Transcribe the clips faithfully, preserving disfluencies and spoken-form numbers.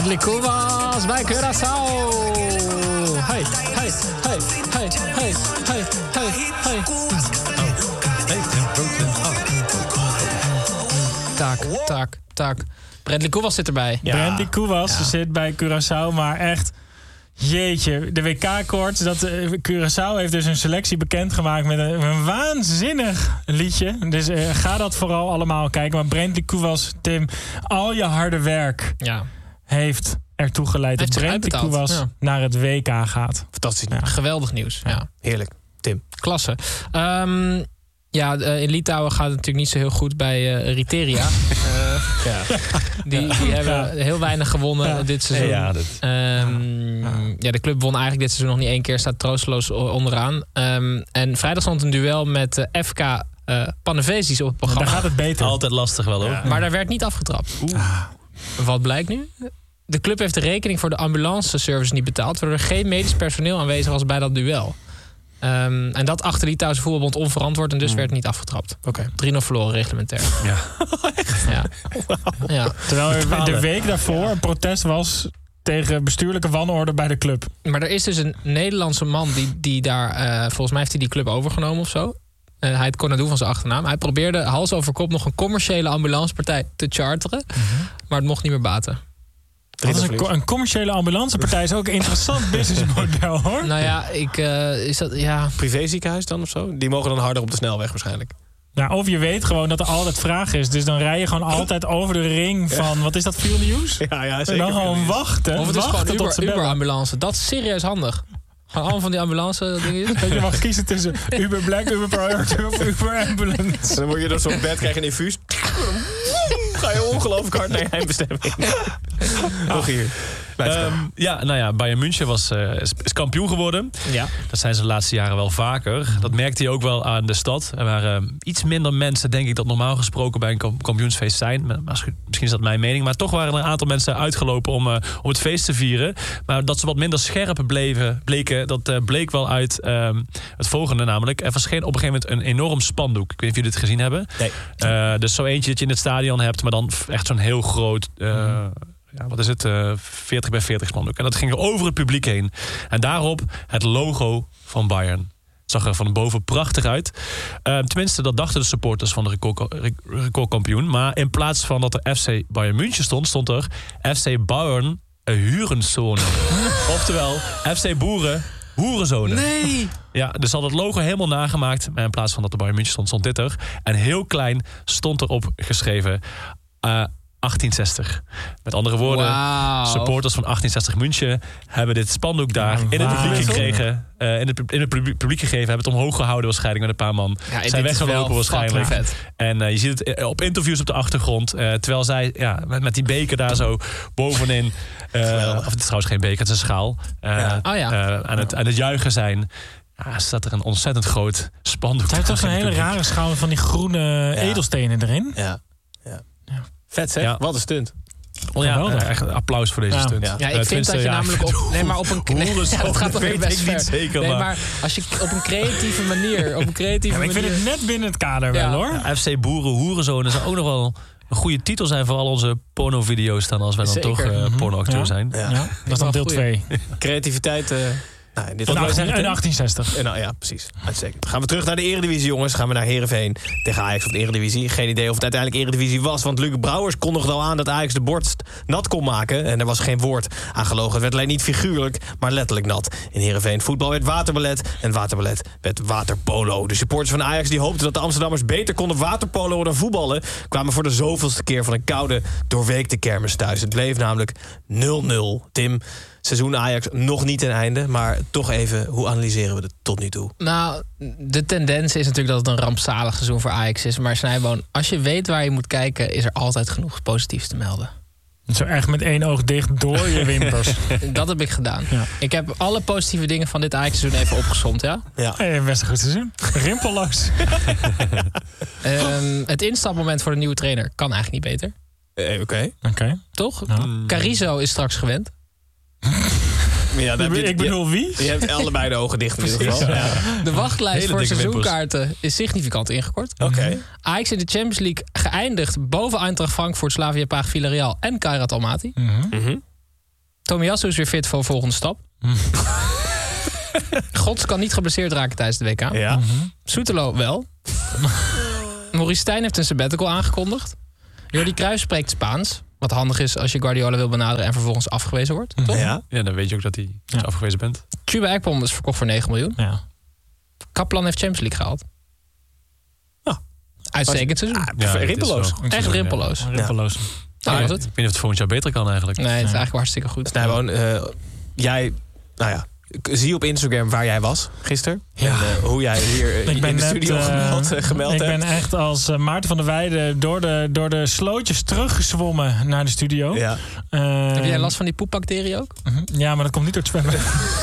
Bradley Koewas bij Curaçao. Hey, hey, hey, hey, hey, hey, hey, hey. Tak, tak, tak. Bradley Koewas zit erbij. Ja. Bradley Koewas ja. zit bij Curaçao, maar echt... Jeetje, de W K-koorts. Dat uh, Curaçao heeft dus een selectie bekendgemaakt met een, een waanzinnig liedje. Dus uh, ga dat vooral allemaal kijken. Maar Bradley Koewas, Tim, al je harde werk ja. heeft ertoe geleid dat Bradley Koewas ja. naar het W K gaat. Fantastisch. Ja. Geweldig nieuws. Ja. Ja. Heerlijk, Tim. Klasse. Um, ja, uh, in Litouwen gaat het natuurlijk niet zo heel goed bij uh, Riteria. uh, ja. Die, die hebben ja. heel weinig gewonnen ja. dit seizoen. Ja, dat... um, ja. ja, de club won eigenlijk dit seizoen nog niet één keer. Staat troosteloos onderaan. Um, en vrijdag stond een duel met uh, F K uh, Panevėžys op het programma. Daar gaat het beter. Altijd lastig wel, hoor. Ja. Maar daar werd niet afgetrapt. Oeh. Wat blijkt nu? De club heeft de rekening voor de ambulanceservice niet betaald, waardoor er geen medisch personeel aanwezig was bij dat duel. Um, en dat achter de Litouwse voetbalbond onverantwoord en dus mm. werd niet afgetrapt. Okay. drie nul verloren reglementair. Ja. Echt? Ja. Wow. Ja. Terwijl er de week daarvoor een protest was tegen bestuurlijke wanorde bij de club. Maar er is dus een Nederlandse man die, die daar... Uh, volgens mij heeft hij die club overgenomen of zo. Uh, hij heet Konadu van zijn achternaam. Hij probeerde hals over kop nog een commerciële ambulancepartij te charteren. Mm-hmm. Maar het mocht niet meer baten. Dat is een, een commerciële ambulancepartij is ook een interessant businessmodel, hoor. Nou ja, ik, uh, is dat, ja... Privéziekenhuis dan of zo? Die mogen dan harder op de snelweg waarschijnlijk. Ja, of je weet gewoon dat er altijd vraag is. Dus dan rij je gewoon altijd over de ring van... Wat is dat, Field News? Ja, ja, zeker. En dan gewoon wachten. Of het is wachten gewoon tot Uber, Uber-ambulance. Dat is serieus handig. Gewoon allemaal van die ambulance dingen. Dat je mag kiezen tussen Uber Black, Uber Priority of Uber Ambulance. En dan moet je door zo'n bed krijgen een infuus. Ga je ongelooflijk hard naar je eindbestemming. Nog hier. Um, ja, nou ja, Bayern München was, uh, is, is kampioen geworden. Ja. Dat zijn ze de laatste jaren wel vaker. Dat merkte hij ook wel aan de stad. Er waren uh, iets minder mensen, denk ik, dat normaal gesproken bij een kampioensfeest zijn. Misschien is dat mijn mening. Maar toch waren er een aantal mensen uitgelopen om, uh, om het feest te vieren. Maar dat ze wat minder scherp bleven, bleken, dat uh, bleek wel uit uh, het volgende namelijk. Er verscheen op een gegeven moment een enorm spandoek. Ik weet niet of jullie dit gezien hebben. Nee. Uh, dus zo eentje dat je in het stadion hebt, maar dan echt zo'n heel groot... Uh, mm. Ja, wat is het? Uh, veertig bij veertig spandoek. En dat ging er over het publiek heen. En daarop het logo van Bayern. Het zag er van boven prachtig uit. Uh, tenminste, dat dachten de supporters van de record, recordkampioen. Maar in plaats van dat er F C Bayern München stond, stond er F C Bayern Hurenzonen. Oftewel, F C Boeren Hoerenzonen. Nee! Ja, dus had het logo helemaal nagemaakt. Maar in plaats van dat er Bayern München stond, stond dit er. En heel klein stond erop geschreven... Uh, achttien zestig. Met andere woorden, wow. supporters van achttien zestig München hebben dit spandoek daar in het publiek gekregen. Uh, in, het, in het publiek gegeven, hebben het omhoog gehouden waarschijnlijk met een paar man. Ja, zijn weggelopen waarschijnlijk. Vet. En uh, je ziet het op interviews op de achtergrond. Uh, terwijl zij ja, met, met die beker daar zo bovenin. Uh, of het is trouwens geen beker, het is een schaal. Uh, ja. Oh ja. uh, aan, het, aan het juichen zijn. Ja, staat er een ontzettend groot spandoek. Het heeft toch een hele rare schaal van die groene ja. edelstenen erin. Ja. ja. ja. Vet, zeg. Ja. Wat een stunt. Oh ja, ja, echt een applaus voor deze ja. stunt. Ja, ja ik uh, vind dat je ja, namelijk op... Nee, maar op een... Nee, ja, dat gaat toch weer best ver. Niet zeker, nee, maar... maar als je op een creatieve manier... Op een creatieve ja, ik manier... vind het net binnen het kader ja. wel, hoor. Ja, F C Boeren Hoerenzonen zou ook nog wel een goede titel zijn voor al onze porno-video's dan, als wij dan zeker. toch uh, pornoacteur ja. zijn. Ja. Ja. Dat is dan deel twee. Creativiteit... Uh... Nou, dit in achttien zestig. Nou ja, precies. Uitstekend. Gaan we terug naar de Eredivisie, jongens. Gaan we naar Heerenveen tegen Ajax op de Eredivisie. Geen idee of het uiteindelijk Eredivisie was. Want Luc Brouwers kondigde al aan dat Ajax de borst nat kon maken. En er was geen woord aan gelogen. Het werd alleen niet figuurlijk, maar letterlijk nat. In Heerenveen voetbal werd waterballet. En waterballet werd waterpolo. De supporters van Ajax die hoopten dat de Amsterdammers beter konden waterpolo dan voetballen, kwamen voor de zoveelste keer van een koude, doorweekte kermis thuis. Het bleef namelijk nul nul. Tim... Seizoen Ajax nog niet ten einde, maar toch even, hoe analyseren we het tot nu toe? Nou, de tendens is natuurlijk dat het een rampzalig seizoen voor Ajax is. Maar Snijboon, als je weet waar je moet kijken, is er altijd genoeg positiefs te melden. Zo erg met één oog dicht door je wimpers. Dat heb ik gedaan. Ja. Ik heb alle positieve dingen van dit Ajax-seizoen even opgesomd, ja? Ja. Hey, best een goed seizoen. Rimpelloos. um, het instapmoment voor de nieuwe trainer kan eigenlijk niet beter. Oké. Okay. Okay. Toch? Nou. Carrizo is straks gewend. Ja, ik je, ik bedoel wie? Je hebt allebei de ogen dicht in ieder geval. Ja. De wachtlijst Hele voor seizoenkaarten wimpels. Is significant ingekort. Oké. Okay. Ajax in de Champions League geëindigd boven Eintracht Frankfurt, Slavia Praag, Villarreal en Kairat Almaty. Mm-hmm. Mm-hmm. Tomiyasu is weer fit voor de volgende stap. Mm. Gods kan niet geblesseerd raken tijdens de W K. Ja. Mm-hmm. Soetelo wel. Maurice Stijn heeft een sabbatical aangekondigd. Jordi Cruijff spreekt Spaans. Wat handig is als je Guardiola wil benaderen en vervolgens afgewezen wordt. Toch? Ja. ja, dan weet je ook dat hij ja. afgewezen bent. Chuba Ekbom is verkocht voor negen miljoen. Ja. Kaplan heeft Champions League gehaald. Oh. Uitstekend seizoen. Ah, ja, rimpeloos. Echt rimpeloos. Ja. Rimpeloos. Ja. Nou, ja, was het? Ik weet niet of het volgend jaar beter kan eigenlijk. Nee, het is eigenlijk hartstikke goed. Snijboon, uh, jij, nou ja, zie op Instagram waar jij was gisteren. Ja. En uh, hoe jij hier uh, in de net, studio uh, gemeld, uh, gemeld ik hebt. Ik ben echt als uh, Maarten van der Weijden door de, door de slootjes teruggezwommen naar de studio. Ja. Uh, Heb jij last van die poepbacterie ook? Uh-huh. Ja, maar dat komt niet door het zwemmen.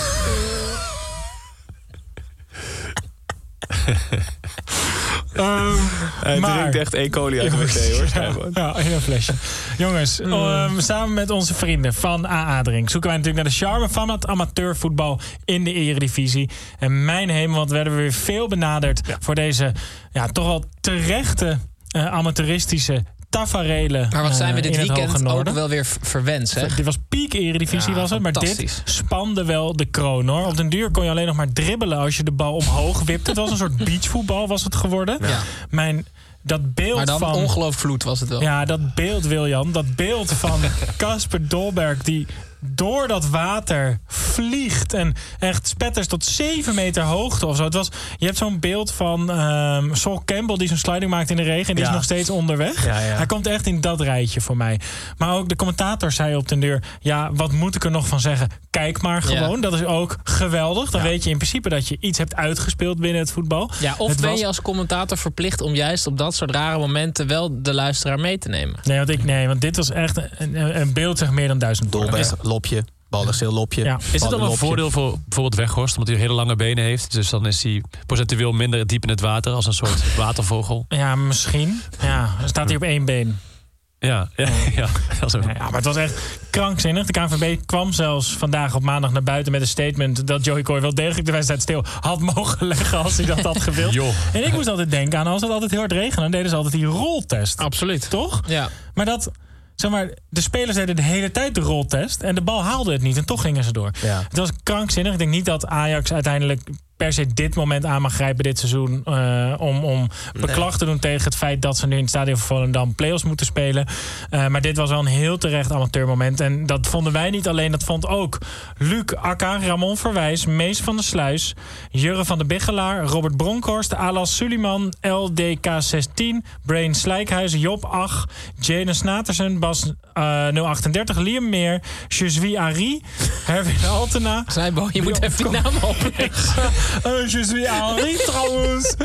Um, Hij maar, drinkt echt E. coli uit de wc, hoor. Ja, in een flesje. Jongens, mm. um, samen met onze vrienden van A A Drink zoeken wij natuurlijk naar de charme van het amateurvoetbal in de Eredivisie. En mijn hemel, want werden we weer veel benaderd ja. voor deze ja, toch wel terechte uh, amateuristische taferelen. Maar wat zijn we dit uh, weekend ook wel weer verwend, zeg. Dit was piek Eredivisie, ja, was het. Maar dit spande wel de kroon, hoor. Op den duur kon je alleen nog maar dribbelen als je de bal omhoog wipte. Het was een soort beachvoetbal, was het geworden. Ja. Mijn... Dat beeld maar dan van... ongelooflijk vloed was het wel. Ja, dat beeld, Wiljan. Dat beeld van Casper Dolberg die door dat water vliegt. En echt spetters tot zeven meter hoogte of zo. Het was, je hebt zo'n beeld van um, Sol Campbell die zo'n sliding maakt in de regen. En die ja. is nog steeds onderweg. Ja, ja. Hij komt echt in dat rijtje voor mij. Maar ook de commentator zei op den deur... Ja, wat moet ik er nog van zeggen? Kijk maar gewoon. Ja. Dat is ook geweldig. Dan ja. weet je in principe dat je iets hebt uitgespeeld binnen het voetbal. Ja, of het ben was... je als commentator verplicht om juist op dat soort rare momenten wel de luisteraar mee te nemen? Nee, want, ik, nee, want dit was echt een, een beeld zeg meer dan duizend Dolberg, lopje. Balderstil lopje. Ja. Is het dan een voordeel voor bijvoorbeeld Weghorst, omdat hij hele lange benen heeft? Dus dan is hij procentueel minder diep in het water als een soort watervogel? Ja, misschien. Ja, dan staat hij op één been. Ja, ja, ja. Ja, maar het was echt krankzinnig. De K N V B kwam zelfs vandaag op maandag naar buiten met een statement dat Joey Coy wel degelijk de wedstrijd stil had mogen leggen als hij dat had gewild. En ik moest altijd denken aan als het altijd heel hard regende, dan deden ze altijd die roltest. Absoluut. Toch? Ja. Maar dat... Zeg maar, de spelers deden de hele tijd de roltest en de bal haalde het niet en toch gingen ze door. Ja. Het was krankzinnig. Ik denk niet dat Ajax uiteindelijk per se dit moment aan mag grijpen dit seizoen uh, om, om beklag nee. te doen tegen het feit dat ze nu in het stadion van Volendam play-offs moeten spelen. Uh, maar dit was wel een heel terecht amateurmoment. En dat vonden wij niet alleen, dat vond ook Luc Akka, Ramon Verwijs, Mees van der Sluis, Jurre van de Biggelaar, Robert Bronkhorst, Alas Suliman, L D K zestien, Brain Slijkhuizen, Job Ach, Janus Natersen, Bas uh, nul achtendertig, Liam Meer, Jusui Ari, Herwin Altena. Snijbo, je moet even die naam opleggen. Uh, je suis Henri trouwens.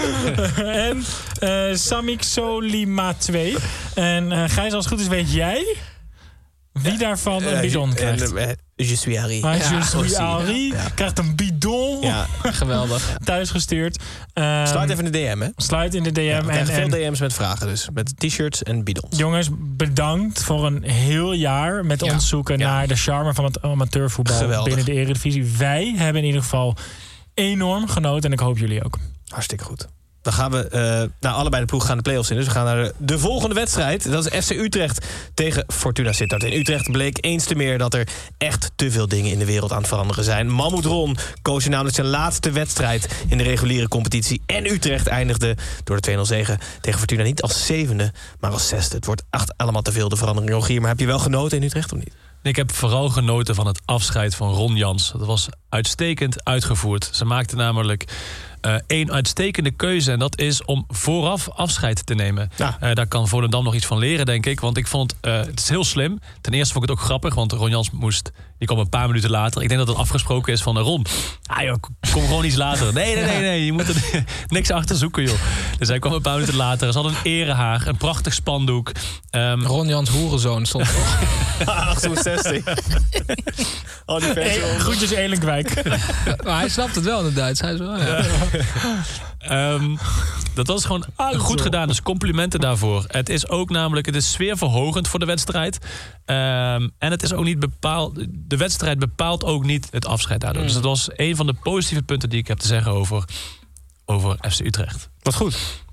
en uh, Samik Solima twee. En uh, Gijs, als het goed is, weet jij wie ja, daarvan een bidon uh, krijgt? Uh, uh, je suis Henri. Ah, ja, je suis Henri. Ja. Krijgt een bidon. Ja, geweldig. Thuisgestuurd. Um, sluit even in de D M, hè? Sluit in de D M. Ja, we en, veel en, D M's met vragen dus. Met t-shirts en bidons. Jongens, bedankt voor een heel jaar met ja. ons zoeken ja. naar de charme van het amateurvoetbal geweldig. Binnen de Eredivisie. Wij hebben in ieder geval enorm genoten en ik hoop jullie ook. Hartstikke goed. Dan gaan we uh, naar allebei de ploegen gaan de play-offs in. Dus we gaan naar de, de volgende wedstrijd. Dat is F C Utrecht tegen Fortuna Sittard. In Utrecht bleek eens te meer dat er echt te veel dingen in de wereld aan het veranderen zijn. Mahmoud Ron koos namelijk zijn laatste wedstrijd in de reguliere competitie. En Utrecht eindigde door de twee nul zege tegen Fortuna niet als zevende, maar als zesde. Het wordt echt allemaal te veel de verandering, Rogier. Maar heb je wel genoten in Utrecht of niet? Ik heb vooral genoten van het afscheid van Ron Jans. Dat was uitstekend uitgevoerd. Ze maakte namelijk uh, één uitstekende keuze. En dat is om vooraf afscheid te nemen. Ja. Uh, daar kan Volendam nog iets van leren, denk ik. Want ik vond uh, het is heel slim. Ten eerste vond ik het ook grappig. Want Ron Jans moest... Die kwam een paar minuten later. Ik denk dat het afgesproken is van uh, Ron. Ah joh, kom gewoon iets later. Nee, nee, nee, nee. Je moet er niks achter zoeken, joh. Dus hij kwam een paar minuten later. Ze hadden een erehaag, een prachtig spandoek. Um, Ron Jans hoerenzoon stond toch? achtenzestig. Oh, die e- groetjes Elenkwijk. Maar hij snapt het wel in het Duits. Hij is wel, ja. um, dat was gewoon goed gedaan. Dus complimenten daarvoor. Het is ook namelijk, het is sfeerverhogend voor de wedstrijd. Um, en het is ook niet bepaald. De wedstrijd bepaalt ook niet het afscheid daardoor. Mm. Dus dat was een van de positieve punten die ik heb te zeggen over, over F C Utrecht. Wat goed.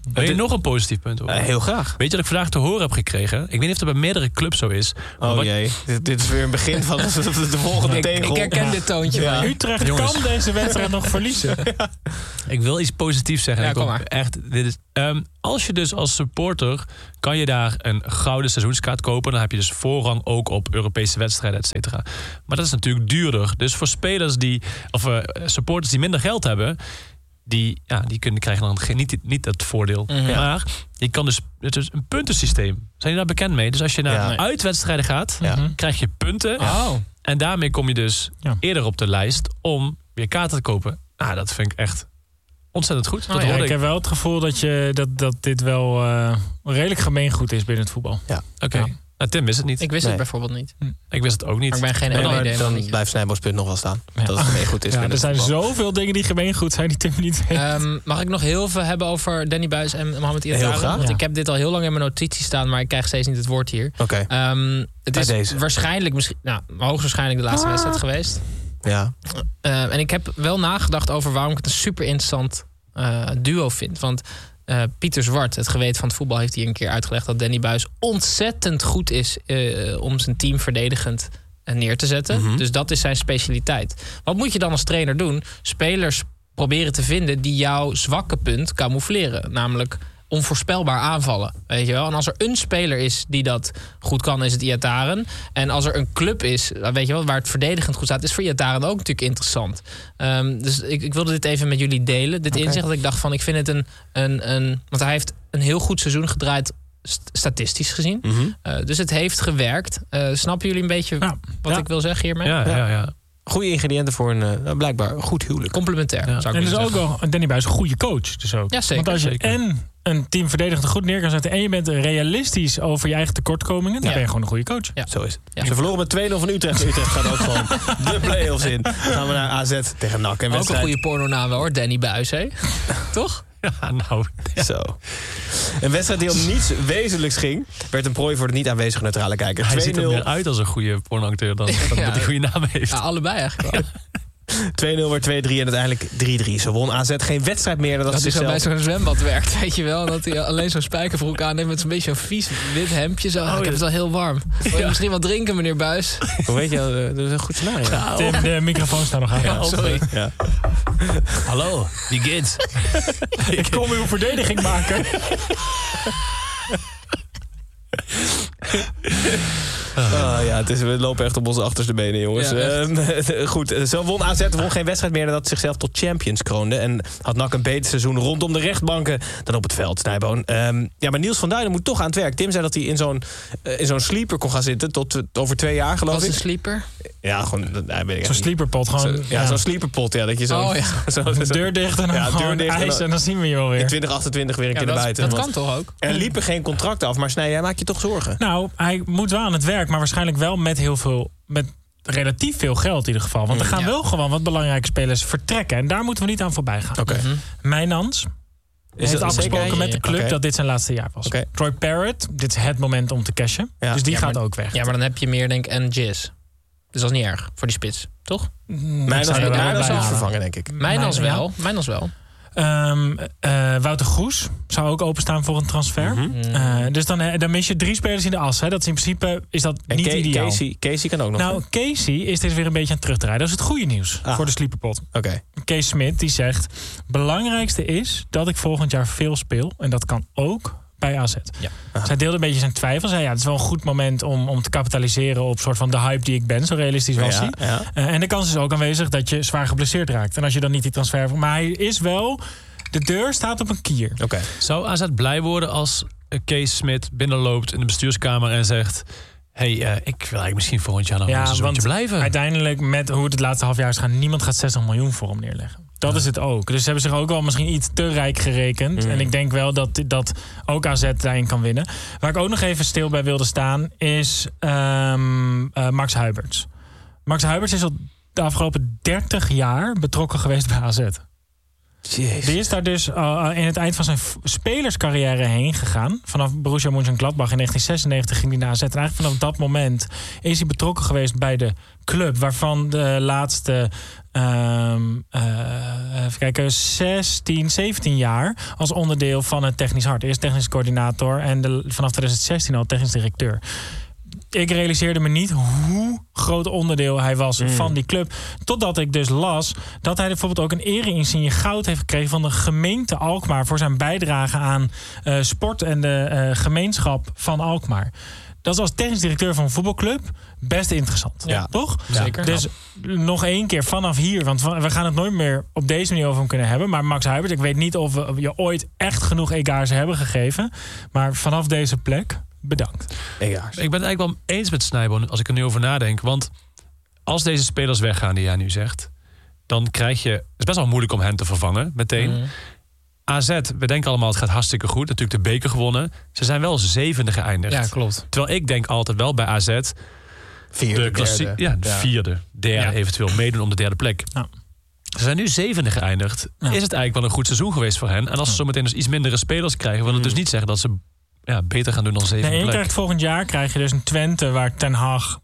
Wil je nog een positief punt horen? Uh, heel graag. Weet je wat ik vandaag te horen heb gekregen? Ik weet niet of het bij meerdere clubs zo is. Oh wat... jee, dit, dit is weer een begin van de, de volgende ik, tegel. Ik herken ja. dit toontje. Ja. Maar. Utrecht Jongens. kan deze wedstrijd nog verliezen. Ja. Ik wil iets positiefs zeggen. Ja, ik kom wil maar. Echt, dit is, um, als je dus als supporter... kan je daar een gouden seizoenskaart kopen. Dan heb je dus voorrang ook op Europese wedstrijden, et cetera. Maar dat is natuurlijk duurder. Dus voor spelers die... of uh, supporters die minder geld hebben... Die, ja, die kunnen, krijgen dan geen, niet, niet het voordeel. Mm-hmm. Maar je kan dus... Het is een puntensysteem. Zijn jullie daar bekend mee? Dus als je naar Ja. uitwedstrijden gaat... Ja. krijg je punten. Oh. En daarmee kom je dus Ja. eerder op de lijst... om weer kaarten te kopen. Nou, dat vind ik echt ontzettend goed. Dat Oh, ja, hoorde ik heb wel het gevoel dat, je, dat, dat dit wel uh, redelijk gemeengoed is binnen het voetbal. Ja. Oké. Okay. Ja. Nou, Tim wist het niet. Ik wist Nee. het bijvoorbeeld niet. Ik wist het ook niet. Maar ik ben geen Nee, N O maar D. dan blijft Snijboos-punt nog wel staan. Ja. Dat het gemeen goed is. Ja, binnen er het zijn voetbal. zoveel dingen die gemeengoed zijn die Tim niet weet. Um, mag ik nog heel veel hebben over Danny Buijs en Mohamed Heel Iataren? graag. Want Ja. ik heb dit al heel lang in mijn notities staan, maar ik krijg steeds niet het woord hier. Oké, okay. Um, het Bij is deze. waarschijnlijk, misschien, nou, hoogstwaarschijnlijk de laatste Ah. wedstrijd geweest. ja. Uh, en ik heb wel nagedacht over waarom ik het een super interessant uh, duo vind. Want uh, Pieter Zwart, het geweten van het voetbal, heeft hier een keer uitgelegd dat Danny Buijs ontzettend goed is uh, om zijn team verdedigend uh, neer te zetten. Mm-hmm. Dus dat is zijn specialiteit. Wat moet je dan als trainer doen? Spelers proberen te vinden die jouw zwakke punt camoufleren. Namelijk onvoorspelbaar aanvallen, weet je wel. En als er een speler is die dat goed kan, is het Iataren. En als er een club is, weet je wel, waar het verdedigend goed staat, is voor Iataren ook natuurlijk interessant. Um, dus ik, ik wilde dit even met jullie delen. Dit Okay. inzicht dat ik dacht van, ik vind het een, een, een... Want hij heeft een heel goed seizoen gedraaid, st- statistisch gezien. Mm-hmm. Uh, dus het heeft gewerkt. Uh, snappen jullie een beetje Ja. wat Ja. ik wil zeggen hiermee? Ja, ja, ja. Goede ingrediënten voor een uh, blijkbaar goed huwelijk. Complementair, Ja. zou ik En dus willen ook zeggen. wel Danny Buijs een goede coach. Dus ook. Ja, zeker. Want als je zeker. en een team verdedigend goed neer kan zetten en je bent realistisch over je eigen tekortkomingen, dan Ja. ben je gewoon een goede coach. Ja. Zo is het. Ja. Ze verloren met twee nul van Utrecht. Utrecht gaat ook gewoon de play-offs in. Dan gaan we naar A Z tegen N A C. En Ook een wedstrijd... goede pornonaam wel hoor, Danny Buijs, hè? Toch? Ja, nou. Ja. Zo. Een wedstrijd die om niets wezenlijks ging, werd een prooi voor de niet aanwezige neutrale kijker. Hij ziet twee er nul meer uit als een goede pornoacteur dan, dan Ja. dat hij goede naam heeft. Ja, allebei eigenlijk wel. twee nul werd twee drie en uiteindelijk drie drie. Ze won A Z geen wedstrijd meer. Dat, Dat hij ze zo bij zichzelf... zo'n zwembad werkt, weet je wel. En dat hij alleen zo'n spijkerbroek aan heeft met zo'n beetje een vies wit hemdje. Zo. Ah, ik heb het al heel warm. Wil je misschien wat drinken, meneer Buijs? Hoe weet je, uh, dat is een goed scenario. Ja, Tim, de microfoon staat nog aan. Ja, sorry. Ja. hallo, wie geht's? Ik kom uw verdediging maken. Oh, ja, het is, we lopen echt op onze achterste benen, jongens. Ja, Uh, goed, zo won A Z won geen wedstrijd meer nadat het zichzelf tot champions kroonde. En had N A C een beter seizoen rondom de rechtbanken dan op het veld, Snijboon. Um, ja, maar Niels van Duinen moet toch aan het werk. Tim zei dat hij in zo'n, uh, in zo'n sleeper kon gaan zitten tot uh, over twee jaar, geloof Was ik. een sleeper? Ja, gewoon, dat nee, weet ik Zo'n niet. sleeperpot. Gewoon, Zo, ja, ja, zo'n sleeperpot, ja. Dat je zo, Oh, ja. zo, zo, zo deur dicht en dan Ja, deur gewoon dicht en ijs dan- en dan zien we je wel in weer. twintig achtentwintig weer een Ja, keer dat, naar buiten. dat Want kan toch ook? er liepen geen contracten af, maar Snij, jij maakt je toch zorgen? Nou, hij moet wel aan het werk, maar waarschijnlijk wel met heel veel, met relatief veel geld in ieder geval. Want er gaan Ja. wel gewoon wat belangrijke spelers vertrekken. En daar moeten we niet aan voorbij gaan. Oké. Mhm. Mijnans heeft dat afgesproken zeker? met de club Oké. dat dit zijn laatste jaar was. Oké. Troy Parrott, dit is het moment om te cashen. Ja. Dus die Ja, gaat maar- ook weg. Ja, maar dan heb je meer, denk ik, en Jizz. Dus dat is niet erg voor die spits, toch? Mm, Mij ik zou dan er wel zou bij het halen. vervangen, denk ik. Mijnans Mijn- wel. Mijnans wel. Ehm, eh, Wouter Goes zou ook openstaan voor een transfer. Mhm. Eh, dus dan, eh, dan mis je drie spelers in de as. Hè. Dat is in principe is dat En niet Ke- ideaal. Casey, Casey kan ook nog. Nou, Casey is dit weer een beetje aan het terugdraaien. Dat is het goede nieuws Ah. voor de sleeperpot. Oké. Kees Smit die zegt: belangrijkste is dat ik volgend jaar veel speel. En dat kan ook bij A Z. Ja. Zij deelde een beetje zijn twijfels. Hij, ja, het is wel een goed moment om, om te kapitaliseren op soort van de hype die ik ben. Zo realistisch was hij. Ja, ja. Uh, en de kans is ook aanwezig dat je zwaar geblesseerd raakt. En als je dan niet die transfer... Maar hij is wel... De deur staat op een kier. Oké. Zou A Z blij worden als Kees Smit binnenloopt in de bestuurskamer en zegt: hey, uh, ik wil eigenlijk misschien volgend jaar nog Ja, een seizoentje want blijven? Uiteindelijk, met hoe het het laatste half jaar is gaan... niemand gaat zestig miljoen voor hem neerleggen. Dat ja. is het ook. Dus ze hebben zich ook wel misschien iets te rijk gerekend. Mm. En ik denk wel dat, dat ook A Z daarin kan winnen. Waar ik ook nog even stil bij wilde staan... is um, uh, Max Huiberts. Max Huiberts is al de afgelopen dertig jaar betrokken geweest bij A Z. Jeez. Die is daar dus uh, in het eind van zijn f- spelerscarrière heen gegaan. Vanaf Borussia Mönchengladbach in negentien zesennegentig ging hij naar A Z. En eigenlijk vanaf dat moment is hij betrokken geweest bij de club. Waarvan de laatste um, uh, even kijken, zestien, zeventien jaar als onderdeel van het technisch hart. Eerst technisch coördinator en de, vanaf twintig zestien al technisch directeur. Ik realiseerde me niet hoe groot onderdeel hij was mm. van die club. Totdat ik dus las dat hij bijvoorbeeld ook een ere-insigne goud heeft gekregen van de gemeente Alkmaar voor zijn bijdrage aan uh, sport en de uh, gemeenschap van Alkmaar. Dat is als technisch directeur van een voetbalclub best interessant. Ja. Toch? Zeker. Dus nog één keer vanaf hier. Want we gaan het nooit meer op deze manier over hem kunnen hebben. Maar Max Huibert, ik weet niet of we je ooit echt genoeg egaars hebben gegeven. Maar vanaf deze plek, bedankt. Egaars. Ik ben het eigenlijk wel eens met Snijboon als ik er nu over nadenk. Want als deze spelers weggaan die jij nu zegt, dan krijg je... Het is best wel moeilijk om hen te vervangen meteen. Mm. A Z, we denken allemaal het gaat hartstikke goed. Natuurlijk de beker gewonnen. Ze zijn wel zevende geëindigd. Ja, klopt. Terwijl ik denk altijd wel bij A Z... Vierde, de klassie, derde. Ja, de Ja. vierde, derde Ja. eventueel meedoen om de derde plek. Ja. Ze zijn nu zevende geëindigd. Ja. Is het eigenlijk wel een goed seizoen geweest voor hen? En als ze zometeen dus iets mindere spelers krijgen, wil het dus niet zeggen dat ze ja, beter gaan doen dan zevende Nee, je plek. krijgt volgend jaar krijg je dus een Twente waar Ten Hag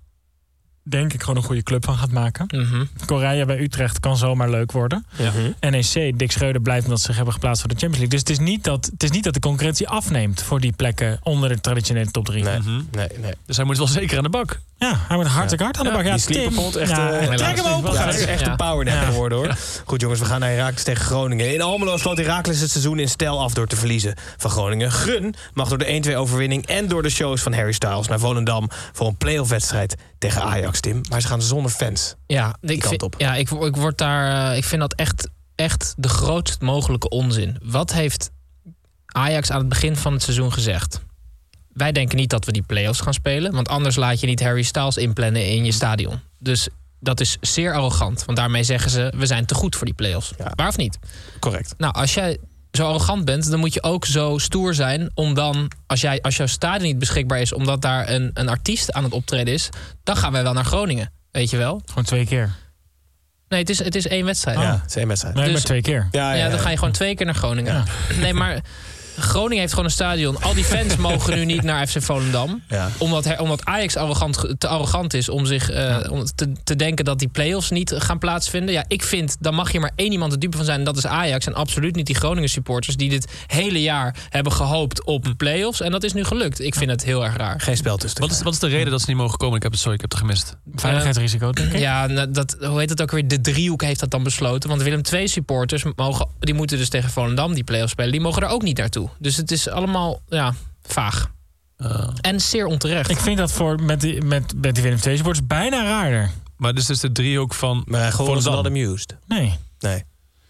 denk ik gewoon een goede club van gaat maken. Mm-hmm. Correa bij Utrecht kan zomaar leuk worden. Ja. N E C, Dick Schreuder blijft omdat ze zich hebben geplaatst voor de Champions League. Dus het is niet dat, het is niet dat de concurrentie afneemt voor die plekken onder de traditionele top drie. Nee, Mhm. nee, nee. Dus hij moet wel zeker aan de bak. Ja, hij moet hartstikke hard aan de bak. Ja, Die sleeperpot, echt, ja, eh, trek hem open. Ja, dat is echt Ja. een powernap Ja. geworden, hoor. Goed, jongens, we gaan naar Heracles tegen Groningen. In Almelo sloot Heracles het seizoen in stijl af door te verliezen van Groningen. Grun mag door de één-twee overwinning en door de shows van Harry Styles naar Volendam voor een play-off-wedstrijd tegen Ajax, Tim. Maar ze gaan zonder fans. Ja, ik kant vind, op. ja ik, ik word daar. Uh, ik vind dat echt, echt de grootst mogelijke onzin. Wat heeft Ajax aan het begin van het seizoen gezegd? Wij denken niet dat we die play-offs gaan spelen, want anders laat je niet Harry Styles inplannen in je stadion. Dus dat is zeer arrogant, want daarmee zeggen ze we zijn te goed voor die play-offs. Ja. Waar of niet? Correct. Nou, als jij zo arrogant bent, dan moet je ook zo stoer zijn om dan, als, jij, als jouw stadion niet beschikbaar is, omdat daar een, een artiest aan het optreden is, dan gaan wij wel naar Groningen. Weet je wel? Gewoon twee keer. Nee, het is, het is één wedstrijd. Ja, het is één wedstrijd. Nee, Dus- maar twee keer. Ja, Ja, dan ga je gewoon twee keer naar Groningen. Nee, maar Groningen heeft gewoon een stadion. Al die fans mogen nu niet naar F C Volendam. Ja. Omdat, her- omdat Ajax arrogant, te arrogant is om zich uh, om te, te denken dat die play-offs niet gaan plaatsvinden. Ja, ik vind, dan mag je maar één iemand de dupe van zijn. En dat is Ajax. En absoluut niet die Groningen supporters die dit hele jaar hebben gehoopt op play-offs. En dat is nu gelukt. Ik vind het heel erg raar. Geen spel tussen. Wat is, wat is de reden dat ze niet mogen komen? Ik heb het, sorry, ik heb het gemist. Veiligheidsrisico, denk ik. Ja, nou, dat, hoe heet het ook weer? De driehoek heeft dat dan besloten. Want Willem twee supporters mogen, die moeten dus tegen Volendam die play-offs spelen. Die mogen er ook niet naartoe. Dus het is allemaal, ja, vaag. Uh, En zeer onterecht. Ik vind dat voor met die, met, met die Willem twee supporters bijna raarder. maar dus is de driehoek van Maar gewoon was Volendam. not amused. Nee. Nee.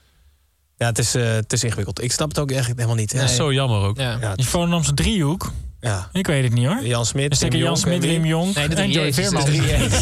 Ja, het is, uh, het is ingewikkeld. Ik snap het ook eigenlijk helemaal niet. Dat is zo jammer ook. Ja. Ja, Die Volendamse driehoek. ja. Ik weet het niet hoor. Jan Smit, Dus zeker Wim Jan Jonk Smit, en wie? Wim Jonk Nee, de en drie Joey J's. De Veerman. drie J's.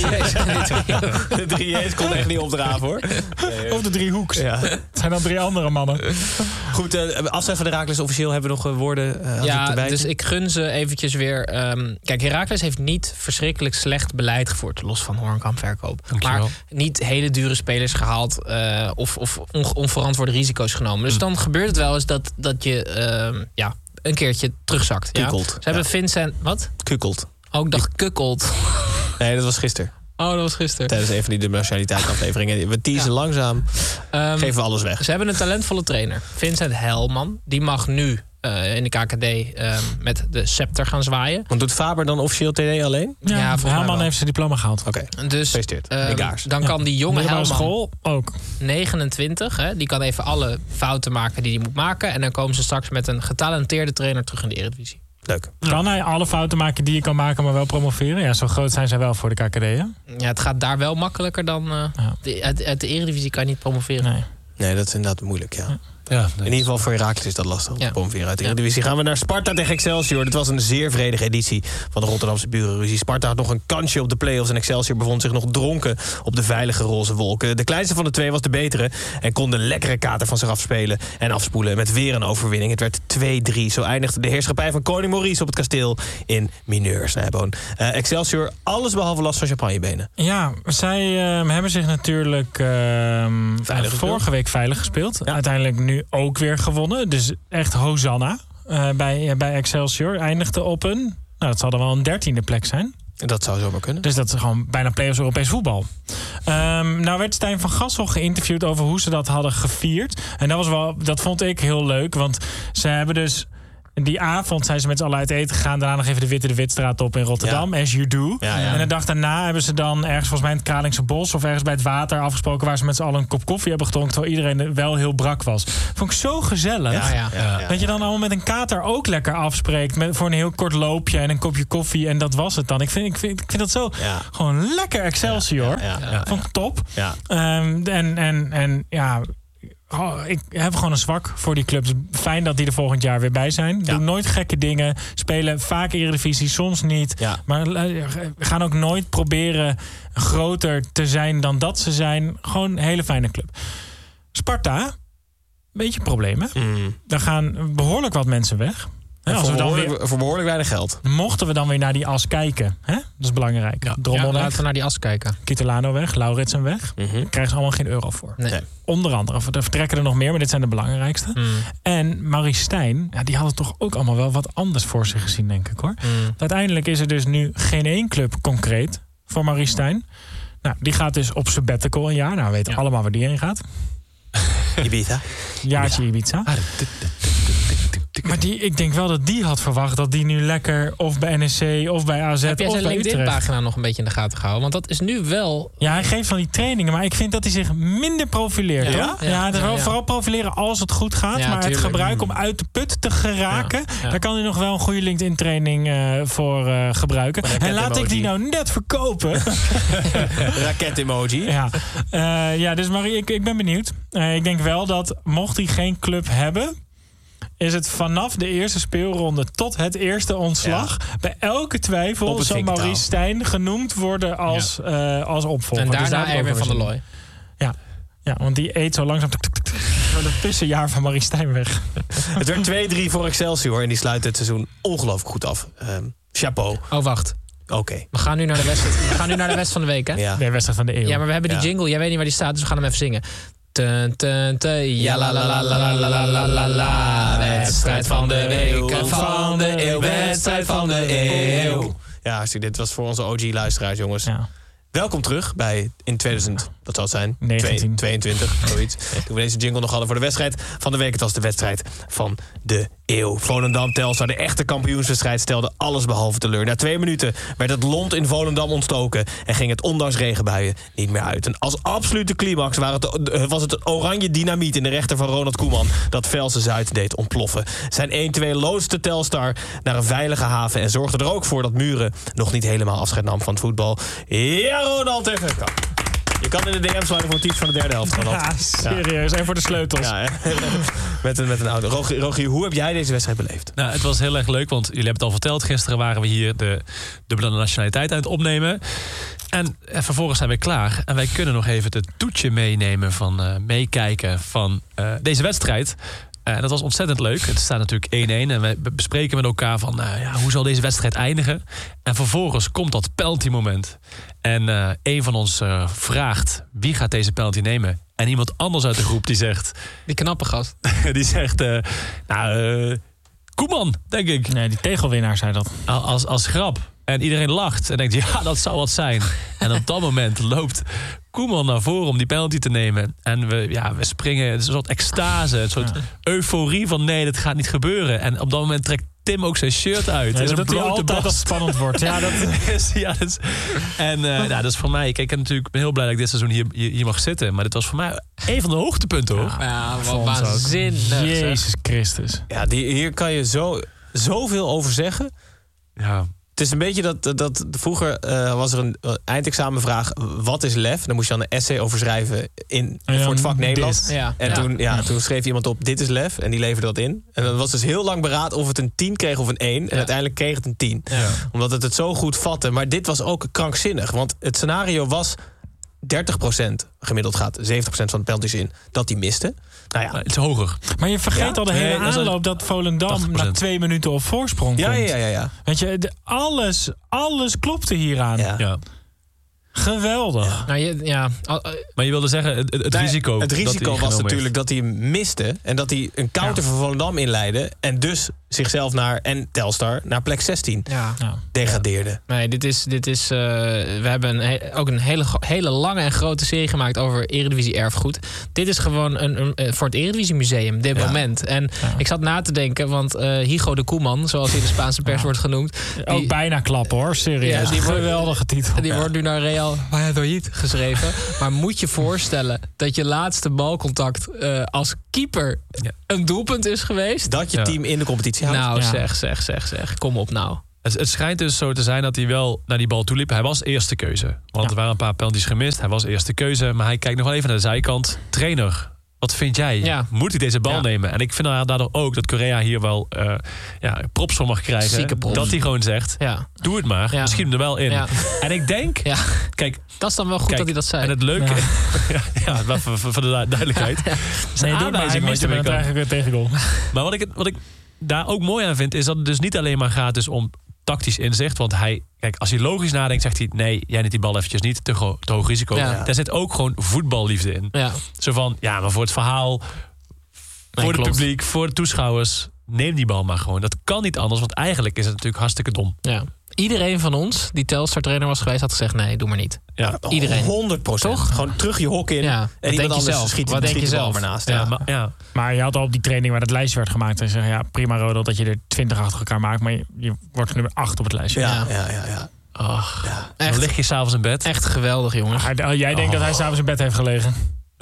De drie J's kon echt niet opdraven, hoor. Of de driehoeks. Ja. Het zijn dan drie andere mannen. Goed, uh, afscheid van de Heracles. Officieel hebben we nog uh, woorden. Uh, Ja, dus ik gun ze eventjes weer. Um, kijk, Heracles heeft niet verschrikkelijk slecht beleid gevoerd. Los van Hoornkamp verkoop. Dankjewel. Maar niet hele dure spelers gehaald. Uh, of of on, onverantwoorde risico's genomen. Dus Hm. dan gebeurt het wel eens dat, dat je um, ja, een keertje terugzakt. Ja? Kukelt. Ze hebben Vincent... Wat? Kukelt. Oh, ik dacht kukkeld. Nee, dat was gisteren. Oh, dat was gisteren. Tijdens een van die nationaliteitsafleveringen. We teasen Ja. langzaam. Um, Geven we alles weg. Ze hebben een talentvolle trainer. Vincent Helman. Die mag nu uh, in de K K D uh, met de scepter gaan zwaaien. Want doet Faber dan officieel T D alleen? Ja, Ja, volgens mij Helman wel. heeft zijn diploma gehaald. Oké. Dus Gefeliciteerd. um, Egaars. dan kan die jonge Middelbare Helman, school ook. negenentwintig, hè, die kan even alle fouten maken die hij moet maken. En dan komen ze straks met een getalenteerde trainer terug in de Eredivisie. Leuk. Kan hij alle fouten maken die je kan maken, maar wel promoveren? Ja, zo groot zijn zij wel voor de K K D, hè? Ja, het gaat daar wel makkelijker dan... Uh, Ja. de, uit, uit de Eredivisie kan je niet promoveren. Nee. Nee, dat is inderdaad moeilijk, ja. Ja, In ieder geval voor Heracles is dat lastig. Ja. Ja. Promoveren uit de Eredivisie. Gaan we naar Sparta tegen Excelsior. Dit was een zeer vredige editie van de Rotterdamse burenruzie. Sparta had nog een kansje op de play-offs en Excelsior bevond zich nog dronken op de veilige roze wolken. De kleinste van de twee was de betere en kon de lekkere kater van zich afspelen en afspoelen met weer een overwinning. Het werd twee drie. Zo eindigde de heerschappij van koning Maurice op het kasteel in mineur, Snijboon. Uh, Excelsior, alles behalve last van champagnebenen. Ja, zij uh, hebben zich natuurlijk uh, vorige week veilig gespeeld. Ja. Uiteindelijk nu ook weer gewonnen. Dus echt Hosanna uh, bij, uh, bij Excelsior. Eindigde op een, nou dat zal dan wel een dertiende plek zijn. Dat zou zomaar kunnen. Dus dat is gewoon bijna play-offs Europees voetbal. Um, nou werd Stijn van Gassel geïnterviewd over hoe ze dat hadden gevierd. En dat was wel, dat vond ik heel leuk. Want ze hebben dus... Die avond zijn ze met z'n allen uit eten gegaan. Daarna nog even de Witte de Witstraat op in Rotterdam. Ja. As you do. Ja, ja. En de dag daarna hebben ze dan ergens volgens mij in het Kralingse Bos... of ergens bij het water afgesproken... waar ze met z'n allen een kop koffie hebben gedronken... terwijl iedereen wel heel brak was. Vond ik zo gezellig. Ja, ja. Ja, ja. Dat je dan allemaal met een kater ook lekker afspreekt... Met, voor een heel kort loopje en een kopje koffie... en dat was het dan. Ik vind, ik vind, ik vind dat zo ja. gewoon lekker Excelsior. Ja, ja, ja. Vond ik top. Ja. Um, en, en, en ja... Oh, ik heb gewoon een zwak voor die clubs. Fijn dat die er volgend jaar weer bij zijn. Ja. Doen nooit gekke dingen. Spelen vaak Eredivisie, soms niet. Ja. Maar uh, gaan ook nooit proberen groter te zijn dan dat ze zijn. Gewoon een hele fijne club. Sparta, beetje problemen. Mm. Daar gaan behoorlijk wat mensen weg. Ja, als voor, we dan behoorlijk, weer, voor behoorlijk weinig geld. Mochten we dan weer naar die as kijken. Hè? Dat is belangrijk. Ja, Drommel ja, laten we naar die as kijken. Kitolano weg, Lauritsen weg. Mm-hmm. Daar krijgen ze allemaal geen euro voor. Nee. Nee. Onder andere, er vertrekken er nog meer, maar dit zijn de belangrijkste. Mm. En Maurice Stijn, ja, die hadden toch ook allemaal wel wat anders voor zich gezien, denk ik hoor. Mm. Uiteindelijk is er dus nu geen één club concreet voor Maurice Stijn. Nou, die gaat dus op sabbatical een jaar. Nou, we weten ja. allemaal waar die heen gaat. Ibiza. Jaartje Ibiza. Maar die, ik denk wel dat die had verwacht dat die nu lekker of bij N E C of bij A Z Heb jij of zijn bij Utrecht... LinkedIn-pagina nog een beetje in de gaten gehouden? Want dat is nu wel... Ja, hij geeft van die trainingen, maar ik vind dat hij zich minder profileert. Ja, ja? ja, ja het is wel ja, ja. vooral profileren als het goed gaat. Ja, maar tuurlijk. Het gebruik om uit de put te geraken... Ja, ja. daar kan hij nog wel een goede LinkedIn-training uh, voor uh, gebruiken. En laat emoji. Ik die nou net verkopen. Raket-emoji. Ja. Uh, ja, dus Marie, ik, ik ben benieuwd. Uh, ik denk wel dat, mocht hij geen club hebben... is het vanaf de eerste speelronde tot het eerste ontslag... Ja. bij elke twijfel zal Maurice Stijn genoemd worden als, ja. uh, als opvolger. En daarna dus Erwin van der Looy. Ja. ja, want die eet zo langzaam het tussenjaar van Maurice Stijn weg. Het werd twee drie voor Excelsior en die sluit het seizoen ongelooflijk goed af. Um, chapeau. Oh, wacht. Oké. Okay. We gaan nu naar de wedstrijd. We gaan nu naar de wedstrijd van de week, hè? Ja. De wedstrijd van de eeuw. Ja, maar we hebben die jingle. Jij weet niet waar die staat, dus we gaan hem even zingen. Tun, tun, tun, ja la la la la la la la la la. Wedstrijd van de week, van de eeuw. Wedstrijd van de eeuw. Ja, dit was voor onze O G-luisteraars, jongens. Ja. Welkom terug bij in tweeduizend, dat zal het zijn, negentien tweeëntwintig, zoiets. Toen we deze jingle nog hadden voor de wedstrijd van de week. Het was de wedstrijd van de eeuw. Volendam Telstar, de echte kampioenswedstrijd, stelde alles behalve teleur. Na twee minuten werd het lont in Volendam ontstoken en ging het ondanks regenbuien niet meer uit. En als absolute climax was het oranje dynamiet in de rechter van Ronald Koeman dat Velsen Zuid deed ontploffen. Zijn één twee loodste Telstar naar een veilige haven en zorgde er ook voor dat Muren nog niet helemaal afscheid nam van het voetbal. Ja, Ronald even. Je kan in de D M sluiten voor het tips van de derde helft. Ronald. Ja, serieus. Ja. En voor de sleutels. Ja, met, een, met een oude. Rogier, Rogier, hoe heb jij deze wedstrijd beleefd? Nou, het was heel erg leuk, want jullie hebben het al verteld. Gisteren waren we hier de dubbele nationaliteit aan het opnemen. En, en vervolgens zijn we klaar. En wij kunnen nog even het toetje meenemen van uh, meekijken van uh, deze wedstrijd. En uh, dat was ontzettend leuk. Het staat natuurlijk één één. En we bespreken met elkaar van uh, ja, hoe zal deze wedstrijd eindigen. En vervolgens komt dat penalty moment. En uh, een van ons uh, vraagt wie gaat deze penalty nemen. En iemand anders uit de groep die zegt... Die knappe gast. Die zegt... Uh, nou, uh, Koeman, denk ik. Nee, die tegelwinnaar zei dat. Als, als grap. En iedereen lacht en denkt, ja, dat zou wat zijn. En op dat moment loopt Koeman naar voren om die penalty te nemen. En we, ja, we springen, het is een soort extase, een soort ja. euforie van nee, dat gaat niet gebeuren. En op dat moment trekt Tim ook zijn shirt uit. Ja, dat hij altijd dat het spannend wordt. Ja, dat is, ja, dat is, en uh, nou, dat is voor mij, kijk, ik ben natuurlijk heel blij dat ik dit seizoen hier, hier, hier mag zitten. Maar dit was voor mij een van de hoogtepunten, hoor. Ja, ja wat waanzinnig. Jezus Christus. Ja, die, hier kan je zo, zoveel over zeggen. Ja. Het is een beetje dat, dat vroeger uh, was er een uh, eindexamenvraag, wat is lef? Dan moest je dan een essay over schrijven in, ja, voor het vak Nederlands. Ja. En ja. Toen, ja, ja. toen schreef iemand op, dit is lef, en die leverde dat in. En dan was dus heel lang beraad of het een tien kreeg of een één. En ja. uiteindelijk kreeg het een tien. Ja. Omdat het het zo goed vatte. Maar dit was ook krankzinnig, want het scenario was dertig procent gemiddeld gaat, zeventig procent van de penalties in, dat die miste. Nou ja, het is hoger. Maar je vergeet ja? al de hele nee, dat aanloop dat Volendam tachtig procent na twee minuten op voorsprong ja, komt. ja, ja, ja. Weet je, de, alles, alles klopte hieraan. ja. Ja. Geweldig. Ja. Nou, je, ja, Maar je wilde zeggen, het, het Nou, risico... Het risico dat hij was genomen natuurlijk dat hij hem miste. En dat hij een counter Ja. van Volendam inleidde. En dus zichzelf naar, en Telstar, naar plek zestien ja. Ja. degradeerde. Nee, dit is... Dit is uh, we hebben een he- ook een hele, hele lange en grote serie gemaakt over Eredivisie erfgoed. Dit is gewoon een, een, een, voor het Eredivisie Museum, dit Ja. moment. En Ja. ik zat na te denken, want uh, Hugo de Koeman, zoals hij in de Spaanse pers Ja. wordt genoemd... Ook die, bijna klappen hoor, serieus. Ja, die wordt- geweldige titel. die Ja. wordt nu naar Real Valladolid geschreven. Maar moet je voorstellen dat je laatste balcontact uh, als keeper Ja. een doelpunt is geweest? Dat je Ja. team in de competitie houdt. Nou, Ja. zeg, zeg, zeg, zeg. Kom op nou. Het, het schijnt dus zo te zijn dat hij wel naar die bal toe liep. Hij was eerste keuze. Want Ja. er waren een paar penalties gemist. Hij was eerste keuze. Maar hij kijkt nog wel even naar de zijkant. Trainer, wat vind jij? Ja. Moet ik deze bal Ja. nemen? En ik vind daardoor ook dat Correa hier wel uh, ja, props voor mag krijgen. Zieke props. Dat hij gewoon zegt, Ja. doe het maar. Ja. Misschien hem er wel in. Ja. En ik denk, Ja. kijk... Dat is dan wel goed Kijk, dat hij dat zei. En het leuke... Ja. Ja, ja, maar voor, voor de du- duidelijkheid. Nee, doe maar, hij aanwijzing wat miste je hem mee kan. eigenlijk weer tegengoal. Maar wat ik, het- wat ik daar ook mooi aan vind, is dat het dus niet alleen maar gaat dus om tactisch inzicht. Want hij, kijk, als hij logisch nadenkt, zegt hij: nee, jij neemt die bal eventjes niet, te, gro- te hoog risico. Ja. Daar zit ook gewoon voetballiefde in. Ja. Zo van, ja, maar voor het verhaal, voor het klopt. publiek, voor de toeschouwers, neem die bal maar gewoon. Dat kan niet anders, want eigenlijk is het natuurlijk hartstikke dom. Ja. Iedereen van ons die Telstar trainer was geweest, had gezegd: nee, doe maar niet. Ja, Iedereen. honderd procent. Toch? Gewoon terug je hok in. Ja. En Wat denk iemand je anders zelf? schiet, Wat denk schiet je de bal zelf? maar naast. ja, Ja. maar, ja. Maar je had al op die training waar het lijstje werd gemaakt en zeggen: ja, prima Rodel dat je er twintig achter elkaar maakt, maar je, je wordt nummer acht op het lijstje. Ja, Ja. ja, ja, ja. Ach, Ja. dan Echt, lig je s'avonds in bed. echt geweldig, jongens. Maar, jij denkt dat hij s'avonds in bed heeft gelegen.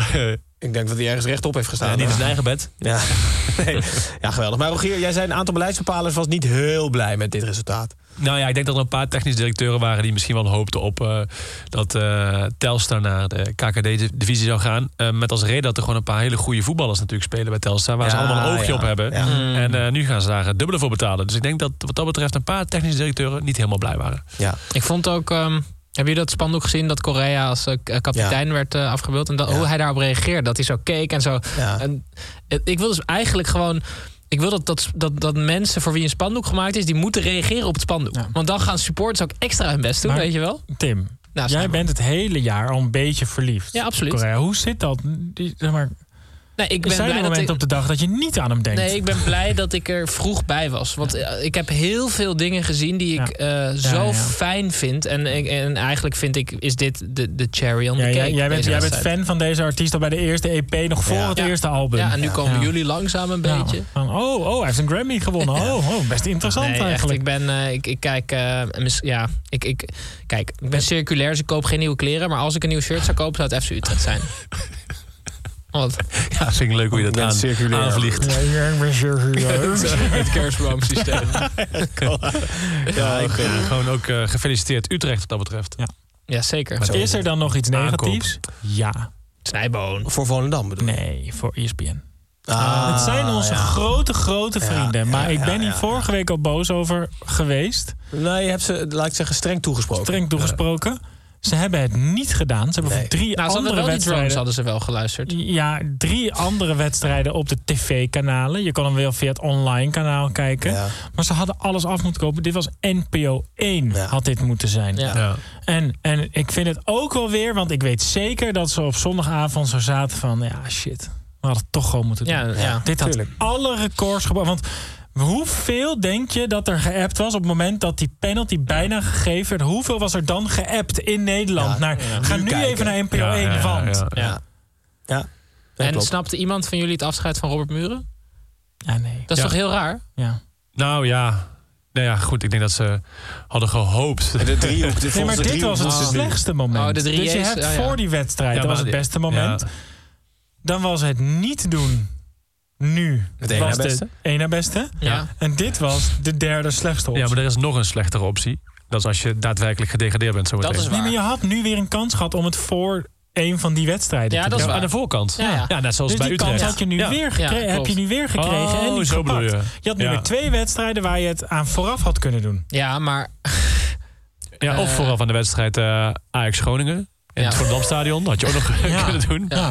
Ik denk dat hij ergens rechtop heeft gestaan. Ja, niet in zijn eigen bed. Ja. Nee. Ja, geweldig. Maar Rogier, jij zei een aantal beleidsbepalers was niet heel blij met dit resultaat. Nou ja, ik denk dat er een paar technische directeuren waren die misschien wel hoopten op uh, dat uh, Telstar naar de K K D-divisie zou gaan. Uh, met als reden dat er gewoon een paar hele goede voetballers natuurlijk spelen bij Telstar. Waar Ja, ze allemaal een oogje ja. op hebben. Ja. Mm. En uh, nu gaan ze daar dubbele voor betalen. Dus ik denk dat wat dat betreft een paar technische directeuren niet helemaal blij waren. Ja. Ik vond ook... Um, heb je dat spandoek gezien dat Correa als uh, kapitein Ja. werd uh, afgebeeld? En dat, Ja. hoe hij daarop reageerde. Dat hij zo keek en zo. Ja. En, uh, ik wil dus eigenlijk gewoon... Ik wil dat, dat, dat, dat mensen voor wie een spandoek gemaakt is, die moeten reageren op het spandoek. Ja. Want dan gaan supporters ook extra hun best doen, Maar- weet je wel? Tim, Nou, jij zijn we. bent het hele jaar al een beetje verliefd. Ja, absoluut. Korea, hoe zit dat? Die, zeg maar, Nee, ik er ben zijn blij er dat momenten ik, op de dag dat je niet aan hem denkt. Nee, ik ben blij dat ik er vroeg bij was. Want uh, ik heb heel veel dingen gezien die ik uh, zo Ja, ja. fijn vind. En, ik- en eigenlijk vind ik, is dit de, de cherry on the Ja, cake. jij, jij, bent, deze jij bent wedstrijd. fan van deze artiest al bij de eerste E P, nog voor Ja. het Ja. eerste album. Ja, en nu Ja. komen Ja. jullie langzaam een Ja, beetje. van, oh, oh, hij heeft een Grammy gewonnen. Oh, oh, best interessant Nee, echt, eigenlijk. ik ben, uh, ik, ik kijk, uh, mis, ja, ik, ik, kijk, ik ben circulair, dus ik koop geen nieuwe kleren. Maar als ik een nieuw shirt zou kopen, zou het F C Utrecht zijn. Wat? Ja, vind ik leuk hoe je dat Ben aan, circulair. aanvliegt. Ja, ja, ik ben serieus. Het kerstboomsysteem. Ja, ik, ja, gewoon ook uh, gefeliciteerd Utrecht wat dat betreft. Ja. Ja, zeker. Zo. Is er dan nog iets Aankoop. negatiefs? Ja. Snijboon. Voor Volendam bedoel ik. Nee, voor E S P N. Ah, Het zijn onze ja. grote, grote Ja, vrienden. ja, maar ik ja, ben hier ja, vorige week al boos over geweest. Nee, je hebt ze, laat ik zeggen, streng toegesproken. Streng toegesproken. Ze hebben het niet gedaan. Ze hebben Nee. voor drie Nou, ze hadden andere wel die drones, wedstrijden... hadden ze wel geluisterd. Ja, drie andere wedstrijden op de tv-kanalen. Je kon hem wel via het online kanaal kijken. Ja. Maar ze hadden alles af moeten kopen. Dit was N P O één, Ja. had dit moeten zijn. Ja. Ja. En, en ik vind het ook wel weer... want ik weet zeker dat ze op zondagavond zo zaten van... ja, shit, we hadden het toch gewoon moeten doen. Ja, ja. Dit had tuurlijk. alle records gebroken. Want hoeveel denk je dat er geappt was op het moment dat die penalty bijna gegeven werd? Hoeveel was er dan geappt in Nederland? Ja, naar, ja. Ga Nu nu kijken. even naar N P O Ja, één, ja, ja, want... ja. Ja. Ja. Ja, En klopt. snapte iemand van jullie het afscheid van Robert Muren? Ja, nee. Dat is Ja. toch heel raar? Ja. Nou ja. Nou ja, goed. Ik denk dat ze hadden gehoopt. De driehoek. Nee, maar dit was het Oh. slechtste moment. Oh, de drie dus je J's, hebt ja, ja. voor die wedstrijd, Ja, dat was maar het die- beste moment. Ja. Dan was het niet doen. Nu Het één was na beste. de één na beste. Ja. En dit was de derde slechtste optie. Ja, maar er is nog een slechtere optie. Dat is als je daadwerkelijk gedegradeerd bent. Zo Dat meteen. is Nee, waar. maar je had nu weer een kans gehad om het voor een van die wedstrijden Ja, te dat is doen. waar. Aan de voorkant. Ja, ja. Ja, net zoals Dus bij die kans Utrecht. had je nu Ja. weer gekre- Ja, heb klopt. je nu weer gekregen Oh, en niet zo bedoel gepakt. je. Je had nu Ja. weer twee wedstrijden waar je het aan vooraf had kunnen doen. Ja, maar Ja, of Eh. vooral van de wedstrijd eh, Ajax-Groningen. In Ja. het Volendamstadion had je ook nog Ja. kunnen doen. Ja.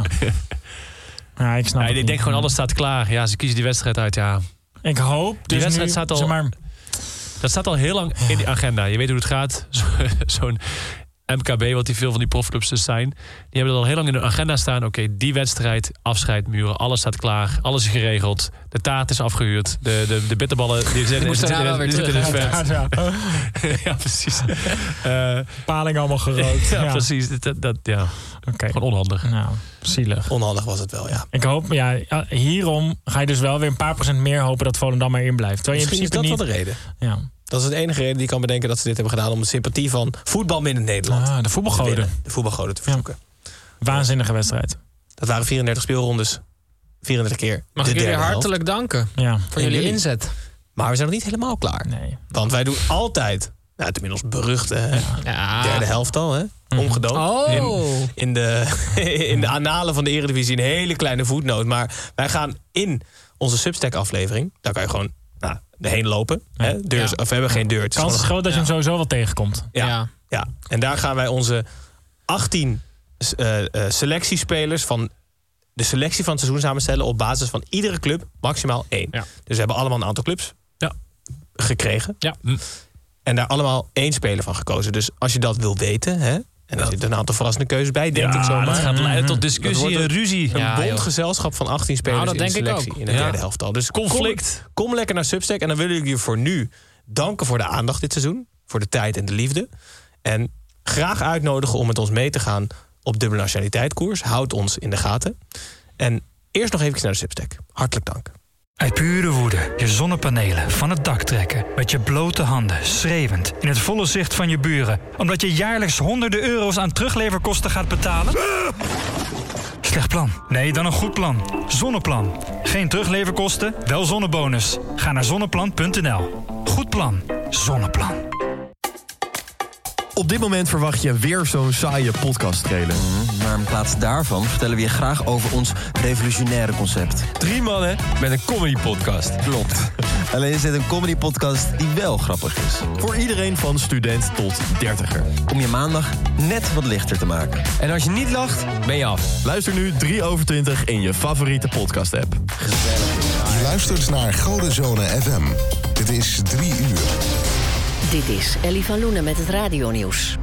Ja, ik snap Ja, het ik niet. denk gewoon, alles staat klaar. Ja, ze kiezen die wedstrijd uit, ja. Ik hoop dus wedstrijd nu, staat al- zeg maar, Dat staat al heel lang in die agenda. Je weet hoe het gaat. Zo- Zo'n M K B, wat die veel van die profclubs dus zijn. Die hebben er al heel lang in de agenda staan. Oké, okay, die wedstrijd, afscheidmuren, alles staat klaar. Alles is geregeld. De taart is afgehuurd. De, de, de bitterballen die zitten, die moesten zitten, daarna die weer zitten in het terug. vet. ja, ja. Ja, precies. Uh, Paling allemaal gerookt. ja, ja, precies. Dat, dat, ja. Oké. Gewoon onhandig. Nou, zielig. Onhandig was het wel, ja. Ik hoop, ja, hierom ga je dus wel weer een paar procent meer hopen dat Volendam erin blijft. Terwijl je in Misschien is dat principe wel de reden. niet. Ja. Dat is de enige reden die ik kan bedenken dat ze dit hebben gedaan... om de sympathie van voetbal in Nederland Ah, de te voetbalgoden. winnen. De voetbalgoden te verzoeken. Waanzinnige wedstrijd. Dat waren vierendertig speelrondes. vierendertig keer Mag de ik jullie derde helft. hartelijk danken Ja. voor En jullie jullie. inzet. Maar we zijn nog niet helemaal klaar. Nee. Want wij doen altijd... Nou, het inmiddels beruchte hè, Ja. derde helft al, hè? Omgedoopt. Oh. In, in, de, in de annalen van de Eredivisie een hele kleine voetnoot. Maar wij gaan in onze Substack-aflevering... daar kan je gewoon nou, erheen lopen. Hè? Deur, Ja. Of we hebben geen deur. Het is Kans is gewoon groot dat je hem sowieso wel tegenkomt. Ja. Ja. Ja, en daar gaan wij onze achttien uh, uh, selectiespelers van de selectie van het seizoen samenstellen op basis van iedere club maximaal één. Ja. Dus we hebben allemaal een aantal clubs Ja. gekregen. Ja. Hm. En daar allemaal één speler van gekozen. Dus als je dat wil weten, hè, en er zitten een aantal verrassende keuzes bij, denk ik zo. dat Maar gaat leiden tot dat discussie wordt en een- ruzie. een Ja, bond joh. gezelschap van achttien spelers Nou, dat in de denk ik selectie ook. in de Ja. derde helft al. Dus Conflict. Kom, kom lekker naar Substack en dan willen jullie je voor nu danken voor de aandacht dit seizoen, voor de tijd en de liefde. En graag uitnodigen om met ons mee te gaan op dubbele nationaliteitkoers. Houd ons in de gaten. En eerst nog even naar de Substack. Hartelijk dank. Uit pure woede je zonnepanelen van het dak trekken. Met je blote handen, schreeuwend, in het volle zicht van je buren. Omdat je jaarlijks honderden euro's aan terugleverkosten gaat betalen? Slecht plan. Nee, dan een goed plan. Zonneplan. Geen terugleverkosten, wel zonnebonus. Ga naar zonneplan punt n l. Goed plan. Zonneplan. Op dit moment verwacht je weer zo'n saaie podcast-trailer. Maar in plaats daarvan vertellen we je graag over ons revolutionaire concept. Drie mannen met een comedy-podcast. Klopt. Alleen is dit een comedy-podcast die wel grappig is. Voor iedereen van student tot dertiger. Om je maandag net wat lichter te maken. En als je niet lacht, ben je af. Luister nu drie over twintig in je favoriete podcast-app. Je luistert naar Gouden Zone F M. Dit is drie uur. Dit is Ellie van Loenen met het radionieuws.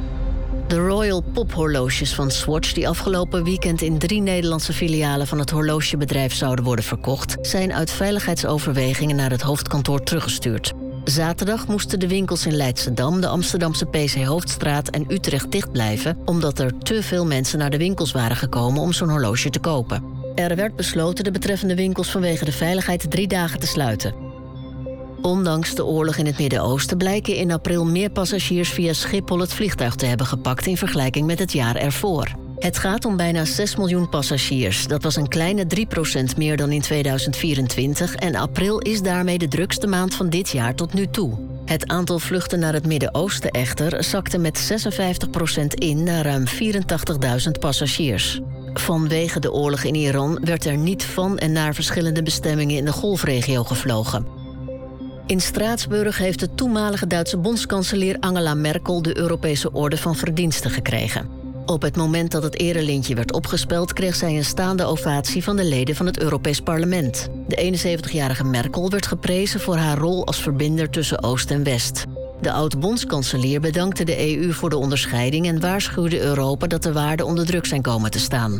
De Royal Pop horloges van Swatch, die afgelopen weekend in drie Nederlandse filialen van het horlogebedrijf zouden worden verkocht, zijn uit veiligheidsoverwegingen naar het hoofdkantoor teruggestuurd. Zaterdag moesten de winkels in Leidschendam, de Amsterdamse P C Hoofdstraat en Utrecht dicht blijven, omdat er te veel mensen naar de winkels waren gekomen om zo'n horloge te kopen. Er werd besloten de betreffende winkels vanwege de veiligheid drie dagen te sluiten. Ondanks de oorlog in het Midden-Oosten blijken in april meer passagiers via Schiphol het vliegtuig te hebben gepakt in vergelijking met het jaar ervoor. Het gaat om bijna zes miljoen passagiers. Dat was een kleine drie procent meer dan in tweeduizend vierentwintig en april is daarmee de drukste maand van dit jaar tot nu toe. Het aantal vluchten naar het Midden-Oosten echter zakte met zesenvijftig procent in naar ruim vierentachtigduizend passagiers. Vanwege de oorlog in Iran werd er niet van en naar verschillende bestemmingen in de golfregio gevlogen. In Straatsburg heeft de toenmalige Duitse bondskanselier Angela Merkel de Europese Orde van Verdiensten gekregen. Op het moment dat het erelintje werd opgespeld kreeg zij een staande ovatie van de leden van het Europees Parlement. De eenenzeventigjarige Merkel werd geprezen voor haar rol als verbinder tussen Oost en West. De oud-bondskanselier bedankte de E U voor de onderscheiding en waarschuwde Europa dat de waarden onder druk zijn komen te staan.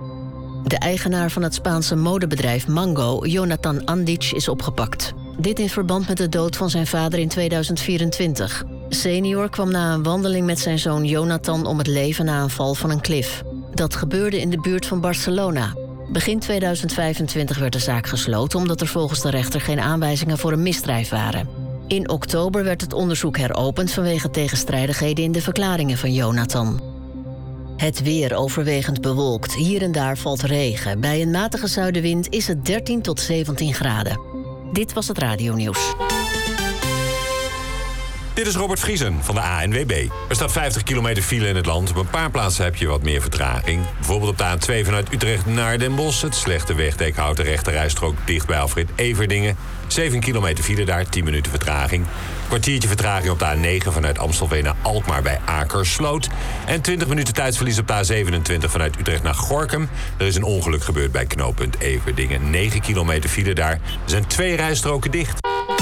De eigenaar van het Spaanse modebedrijf Mango, Jonathan Andic, is opgepakt. Dit in verband met de dood van zijn vader in tweeduizend vierentwintig. Senior kwam na een wandeling met zijn zoon Jonathan om het leven na een val van een klif. Dat gebeurde in de buurt van Barcelona. Begin tweeduizend vijfentwintig werd de zaak gesloten omdat er volgens de rechter geen aanwijzingen voor een misdrijf waren. In oktober werd het onderzoek heropend vanwege tegenstrijdigheden in de verklaringen van Jonathan. Het weer overwegend bewolkt. Hier en daar valt regen. Bij een matige zuidenwind is het dertien tot zeventien graden. Dit was het radionieuws. Dit is Robert Vriesen van de A N W B. Er staat vijftig kilometer file in het land. Op een paar plaatsen heb je wat meer vertraging. Bijvoorbeeld op de A twee vanuit Utrecht naar Den Bosch. Het slechte wegdek houdt de rechterrijstrook dicht bij Alfred Everdingen. zeven kilometer file daar, tien minuten vertraging. Kwartiertje vertraging op de A negen vanuit Amstelveen naar Alkmaar bij Akersloot. En twintig minuten tijdsverlies op de A zevenentwintig vanuit Utrecht naar Gorinchem. Er is een ongeluk gebeurd bij knooppunt Everdingen. negen kilometer file daar. Er zijn twee rijstroken dicht.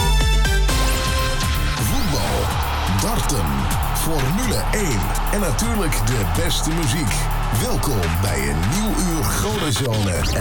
Voetbal, darten, Formule één en natuurlijk de beste muziek. Welkom bij een nieuw uur Gouden Zone